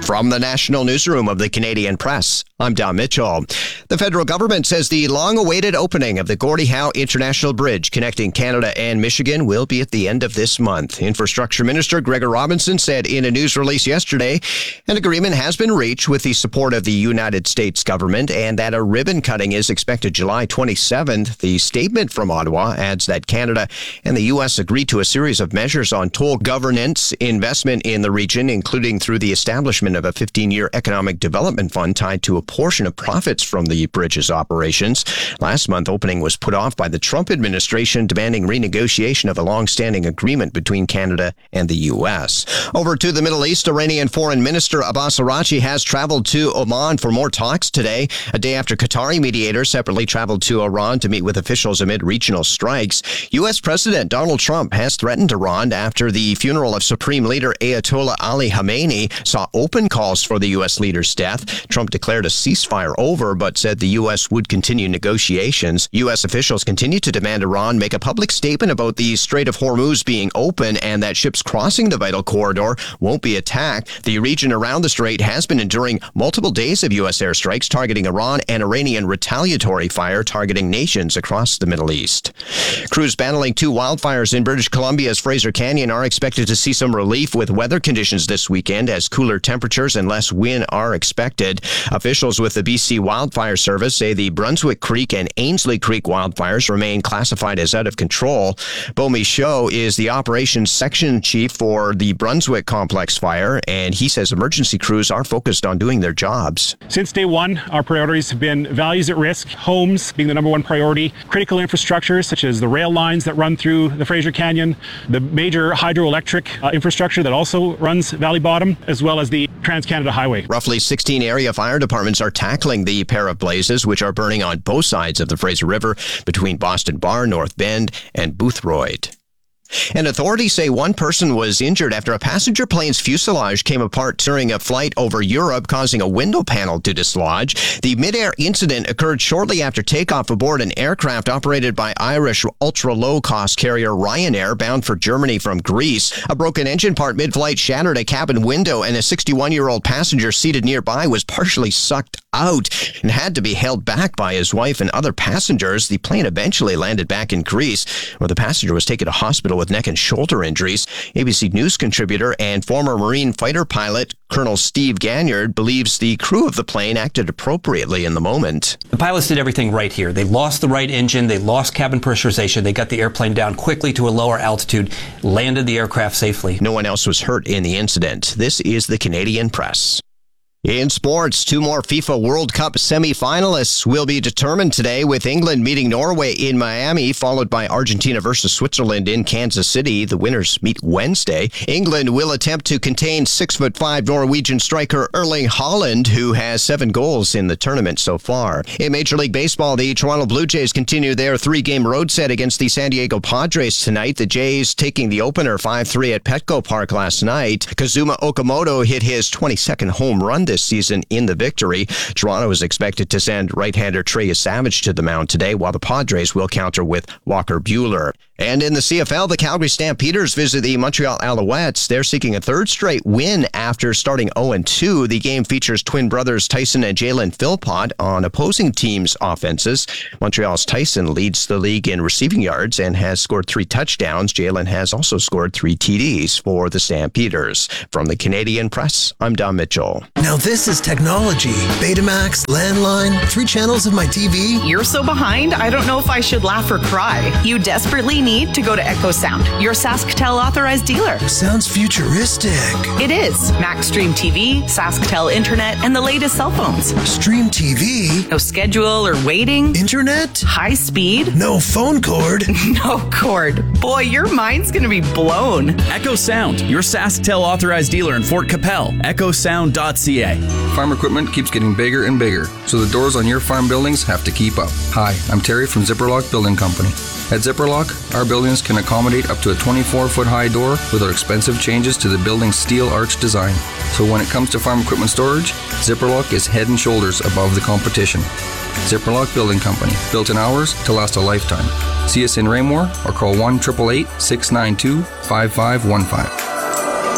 From the National Newsroom of the Canadian Press, I'm Don Mitchell. The federal government says the long-awaited opening of the Gordie Howe International Bridge connecting Canada and Michigan will be at the end of this month. Infrastructure Minister Gregor Robinson said in a news release yesterday an agreement has been reached with the support of the United States government and that a ribbon cutting is expected July 27th. The statement from Ottawa adds that Canada and the U.S. agreed to a series of measures on toll governance, investment in the region, including through the establishment of a 15-year economic development fund tied to a portion of profits from the bridge's operations. Last month, opening was put off by the Trump administration, demanding renegotiation of a long-standing agreement between Canada and the U.S. Over to the Middle East, Iranian Foreign Minister Abbas Araghchi has traveled to Oman for more talks today, a day after Qatari mediators separately traveled to Iran to meet with officials amid regional strikes. U.S. President Donald Trump has threatened Iran after the funeral of Supreme Leader Ayatollah Ali Khamenei saw open calls for the U.S. leader's death. Trump declared a ceasefire over, but said the U.S. would continue negotiations. U.S. officials continue to demand Iran make a public statement about the Strait of Hormuz being open and that ships crossing the vital corridor won't be attacked. The region around the strait has been enduring multiple days of U.S. airstrikes targeting Iran and Iranian retaliatory fire targeting nations across the Middle East. Crews battling two wildfires in British Columbia's Fraser Canyon are expected to see some relief with weather conditions this weekend as cooler temperatures and less wind are expected. Officials with the BC Wildfire Service say the Brunswick Creek and Ainslie Creek wildfires remain classified as out of control. Beau Michaud is the operations section chief for the Brunswick Complex fire, and he says emergency crews are focused on doing their jobs. Since day one, our priorities have been values at risk, homes being the number one priority, critical infrastructure such as the rail lines that run through the Fraser Canyon, the major hydroelectric infrastructure that also runs Valley Bottom, as well as the Trans-Canada Highway. Roughly 16 area fire departments are tackling the pair of blazes, which are burning on both sides of the Fraser River between Boston Bar, North Bend, and Boothroyd. And authorities say one person was injured after a passenger plane's fuselage came apart during a flight over Europe, causing a window panel to dislodge. The mid-air incident occurred shortly after takeoff aboard an aircraft operated by Irish ultra-low-cost carrier Ryanair, bound for Germany from Greece. A broken engine part mid-flight shattered a cabin window, and a 61-year-old passenger seated nearby was partially sucked out and had to be held back by his wife and other passengers. The plane eventually landed back in Greece, where the passenger was taken to hospital with neck and shoulder injuries. ABC News contributor and former Marine fighter pilot Colonel Steve Ganyard believes the crew of the plane acted appropriately in the moment. The pilots did everything right here. They lost the right engine, they lost cabin pressurization, they got the airplane down quickly to a lower altitude, landed the aircraft safely. No one else was hurt in the incident. This is the Canadian Press. In sports, two more FIFA World Cup semi-finalists will be determined today, with England meeting Norway in Miami, followed by Argentina versus Switzerland in Kansas City. The winners meet Wednesday. England will attempt to contain 6'5" Norwegian striker Erling Haaland, who has 7 goals in the tournament so far. In Major League Baseball, the Toronto Blue Jays continue their 3-game road set against the San Diego Padres tonight. The Jays taking the opener 5-3 at Petco Park last night. Kazuma Okamoto hit his 22nd home run this season in the victory. Toronto is expected to send right-hander Trey Savage to the mound today, while the Padres will counter with Walker Buehler. And in the CFL, the Calgary Stampeders visit the Montreal Alouettes. They're seeking a third straight win after starting 0-2. The game features twin brothers Tyson and Jalen Philpott on opposing teams' offenses. Montreal's Tyson leads the league in receiving yards and has scored 3 touchdowns. Jalen has also scored 3 TDs for the Stampeders. From the Canadian Press, I'm Don Mitchell. Now this is technology. Betamax, landline, 3 channels of my TV. You're so behind, I don't know if I should laugh or cry. You desperately need to go to Echo Sound, your SaskTel authorized dealer. Sounds futuristic. It is. Max Stream TV, SaskTel Internet, and the latest cell phones. Stream TV? No schedule or waiting. Internet? High speed? No phone cord. No cord. Boy, your mind's going to be blown. Echo Sound, your SaskTel authorized dealer in Fort Capel. EchoSound.ca. Farm equipment keeps getting bigger and bigger, so the doors on your farm buildings have to keep up. Hi, I'm Terry from Zipperlock Building Company. At Zipperlock, our buildings can accommodate up to a 24-foot high door without expensive changes to the building's steel arch design. So when it comes to farm equipment storage, Zipperlock is head and shoulders above the competition. Zipperlock Building Company, built in hours to last a lifetime. See us in Raymore or call 1-888-692-5515.